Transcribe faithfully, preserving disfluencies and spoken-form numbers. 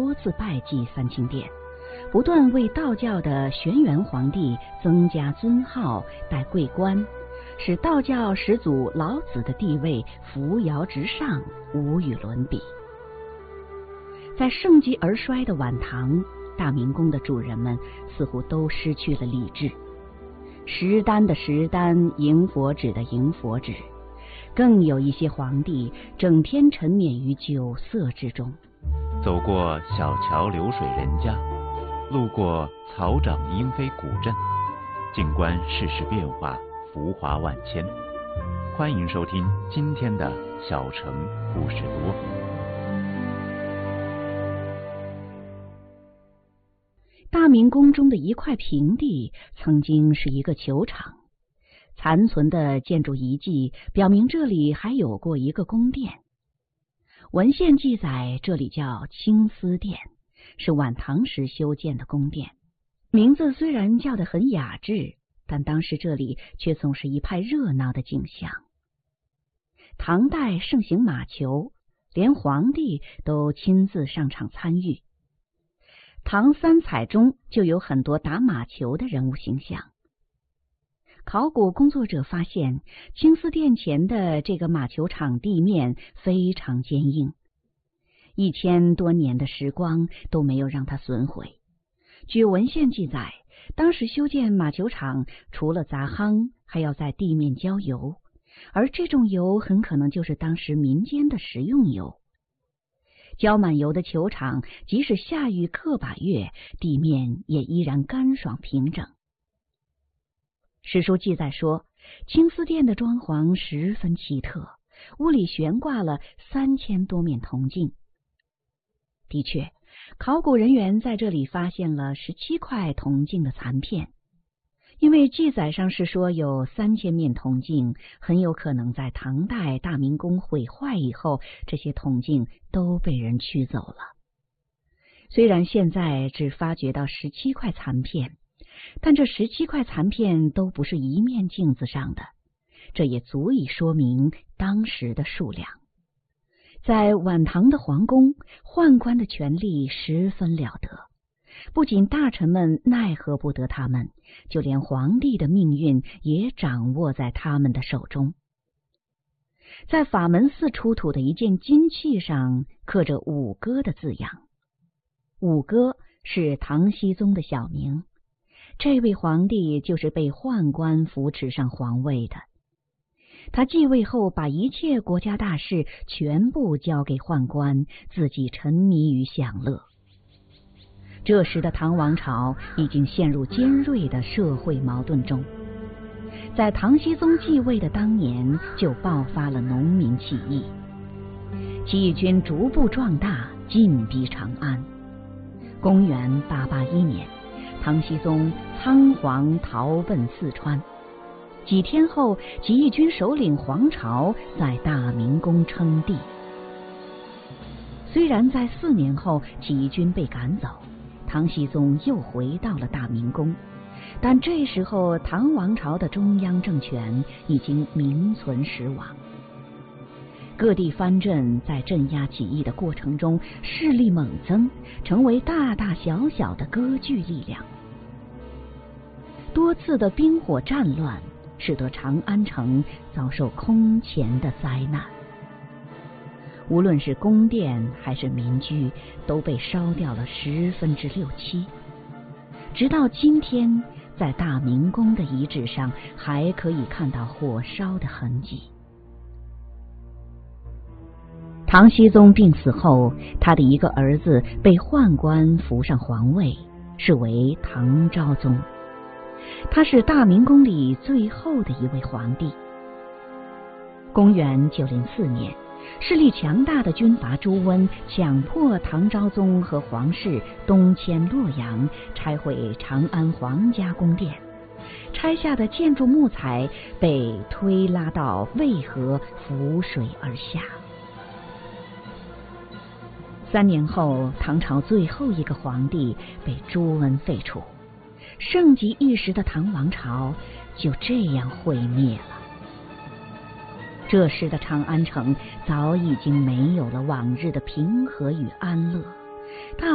多次拜祭三清殿，不断为道教的玄元皇帝增加尊号、戴桂冠，使道教始祖老子的地位扶摇直上，无与伦比。在盛极而衰的晚唐，大明宫的主人们似乎都失去了理智，石丹的石丹，迎佛指的迎佛指，更有一些皇帝整天沉湎于酒色之中。 走过小桥流水人家，路过草长莺飞古镇，静观世事变化，浮华万千。欢迎收听今天的小城故事多。 大明宫中的一块平地曾经是一个球场，残存的建筑遗迹表明这里还有过一个宫殿。文献记载，这里叫青丝殿，是晚唐时修建的宫殿。名字虽然叫得很雅致，但当时这里却总是一派热闹的景象。唐代盛行马球，连皇帝都亲自上场参与。唐三彩中就有很多打马球的人物形象。考古工作者发现，青丝殿前的这个马球场地面非常坚硬，一千多年的时光都没有让它损毁。据文献记载，当时修建马球场除了砸夯，还要在地面浇油，而这种油很可能就是当时民间的食用油。浇满油的球场，即使下雨个把月，地面也依然干爽平整。史书记载说，青丝殿的装潢十分奇特，屋里悬挂了三千多面铜镜。的确，考古人员在这里发现了十七块铜镜的残片。因为记载上是说有三千面铜镜，很有可能在唐代大明宫毁坏以后，这些铜镜都被人取走了。虽然现在只发掘到十七块残片，但这十七块残片都不是一面镜子上的，这也足以说明当时的数量。在晚唐的皇宫，宦官的权力十分了得，不仅大臣们奈何不得他们，就连皇帝的命运也掌握在他们的手中。在法门寺出土的一件金器上刻着五哥的字样，五哥是唐僖宗的小名，这位皇帝就是被宦官扶持上皇位的。他继位后，把一切国家大事全部交给宦官，自己沉迷于享乐。这时的唐王朝已经陷入尖锐的社会矛盾中，在唐僖宗继位的当年，就爆发了农民起义，起义军逐步壮大，进逼长安。公元八八一年，唐僖宗仓皇逃奔四川。几天后，起义军首领黄巢在大明宫称帝。虽然在四年后起义军被赶走，唐僖宗又回到了大明宫，但这时候唐王朝的中央政权已经名存实亡。各地藩镇在镇压起义的过程中势力猛增，成为大大小小的割据力量。多次的兵火战乱使得长安城遭受空前的灾难，无论是宫殿还是民居，都被烧掉了十分之六七。直到今天，在大明宫的遗址上还可以看到火烧的痕迹。唐僖宗病死后，他的一个儿子被宦官扶上皇位，是为唐昭宗。他是大明宫里最后的一位皇帝。公元九零四年，势力强大的军阀朱温强迫唐昭宗和皇室东迁洛阳，拆毁长安皇家宫殿，拆下的建筑木材被推拉到渭河，浮水而下。三年后，唐朝最后一个皇帝被朱温废除，盛极一时的唐王朝就这样毁灭了。这时的长安城早已经没有了往日的平和与安乐，大